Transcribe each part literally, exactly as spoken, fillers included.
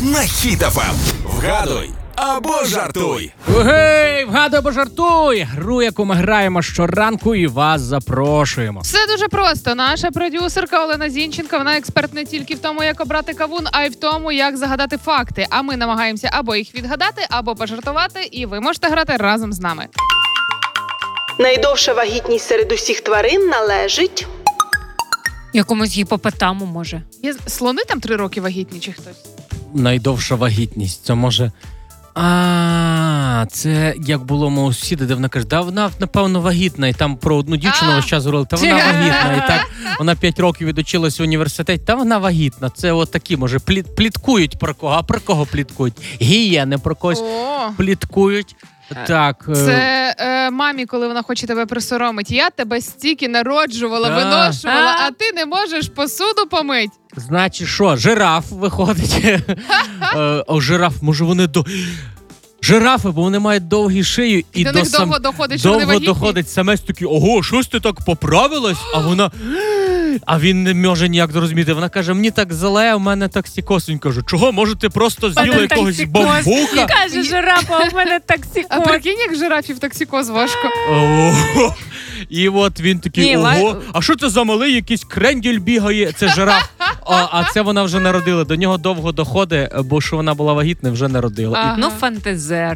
на Хіт еф ем. Вгадуй або жартуй. Гей, вгадуй або жартуй! Гру, яку ми граємо щоранку і вас запрошуємо. Все дуже просто. Наша продюсерка Олена Зінченко, вона експерт не тільки в тому, як обрати кавун, а й в тому, як загадати факти. А ми намагаємося або їх відгадати, або пожартувати, і ви можете грати разом з нами. Найдовша вагітність серед усіх тварин належить... Якомусь гіпопотаму, може. Є слони там три роки вагітні чи хтось? Найдовша вагітність, це може... А, це як було мого сусіда, де вона каже, да вона, напевно, вагітна, і там про одну дівчину весь час говорили, та вона вагітна, і так вона п'ять років відучилась в університеті, та вона вагітна. Це от такі, може, пліт, пліткують про кого, а про кого пліткують? Гієни про когось О. пліткують. Так. Це е, мамі, коли вона хоче тебе присоромити. Я тебе стільки народжувала, Да. виношувала, а ти не можеш посуду помить. Значить, що, жираф виходить. Е, О, жираф, може вони до... Жирафи, бо вони мають довгі шию. І до до них сам... довго доходить, що вони довго вагітні. доходить самець такий, ого, щось ти так поправилась? А вона... А він не може ніяк зрозуміти. Вона каже, мені так зле, у мене токсикоз. Він каже, чого, може ти просто з'їла якогось бамбука? Каже жирафа, у мене токсикоз. А прикинь, як жирафів токсикоз важко. Ого. І от він такий, Ні, ого, ла- а що це за малий якийсь кренділь бігає? Це жираф. А, а це вона вже народила. До нього довго доходить, бо що вона була вагітна, вже народила. Ага. Ну, фантазер.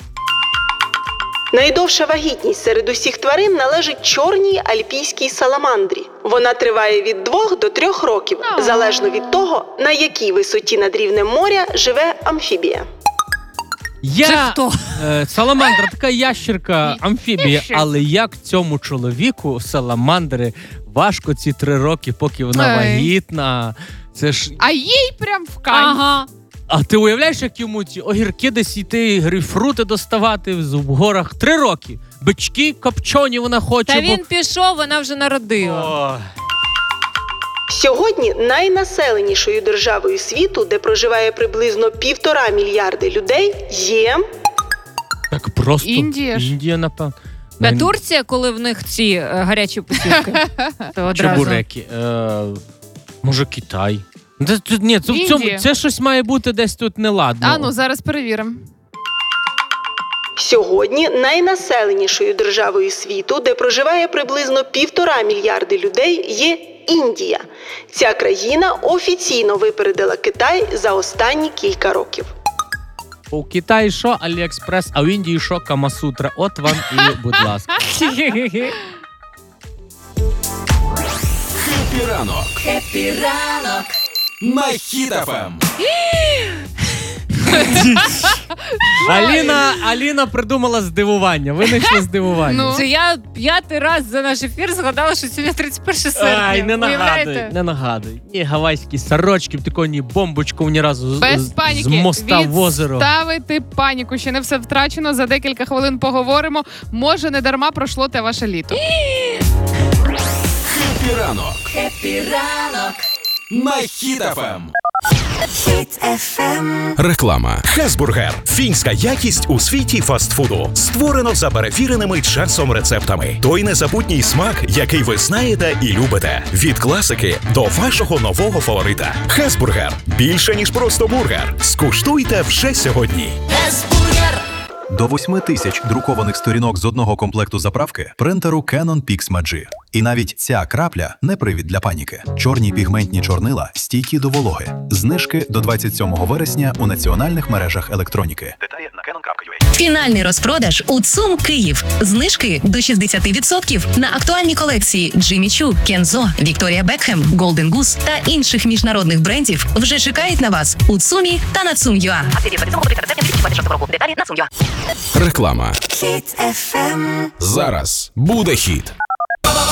Найдовша вагітність серед усіх тварин належить чорній альпійській саламандрі. Вона триває від двох до трьох років, А. залежно від того, на якій висоті над рівнем моря живе амфібія. Я, Це хто? Е, саламандра, така ящерка, амфібія, Ящерка. але як цьому чоловіку, саламандри, важко ці три роки, поки вона Ей. вагітна. Це ж... А їй прям в кайф. Ага. А ти уявляєш, як йому ці огірки десь йти, грейпфрути доставати в горах? Три роки. Бички копчені вона хоче. Та бо... він пішов, вона вже народила. Ой. Сьогодні найнаселенішою державою світу, де проживає приблизно півтора мільярди людей, є... Так просто. Індія ж. Індія, напевно. А Турція, коли в них ці е, гарячі путівки, то одразу. Чебуреки. Е, може, Китай. Це, це, ні, це, в цьому, Індія. це щось має бути десь тут неладно. А ну, зараз перевіримо. Сьогодні найнаселенішою державою світу, де проживає приблизно півтора мільярди людей, є Індія. Ця країна офіційно випередила Китай за останні кілька років. У Китаї що Аліекспрес, а в Індії що Камасутра. От вам і, будь ласка. Хеппі ранок. Хеппі ранок. На Хіт еф ем. Аліна, Аліна придумала здивування. Винайшла здивування. Ну. Це я п'ятий раз за наш ефір згадала, що сьогодні тридцять перше серпня. Ай, не нагадуй, Уявляєте? не нагадуй. Ні гавайські сорочки, такого ні бомбочку ні разу з, Без з- паніки. з моста в озеро. Відставити паніку. Ще не все втрачено. За декілька хвилин поговоримо. Може, не дарма пройшло те ваше літо. Хеппі ранок. Хеппі ранок. На Хіт еф ем. Реклама. Хесбургер. Фінська якість у світі фастфуду. Створено за перевіреними часом рецептами. Той незабутній смак, який ви знаєте і любите. Від класики до вашого нового фаворита. Хесбургер. Більше, ніж просто бургер. Скуштуйте вже сьогодні. До восьми тисяч друкованих сторінок з одного комплекту заправки принтеру Canon PIXMA-G. І навіть ця крапля – не привід для паніки. Чорні пігментні чорнила стійкі до вологи. Знижки до двадцять сьомого вересня у національних мережах електроніки. Деталі на canon крапка ю а. Фінальний розпродаж у ЦУМ Київ. Знижки до шістдесят відсотків на актуальні колекції Jimmy Choo, Kenzo, Victoria Beckham, Golden Goose та інших міжнародних брендів вже чекають на вас у ЦУМі та на цум.ua. Реклама. Зараз буде хіт.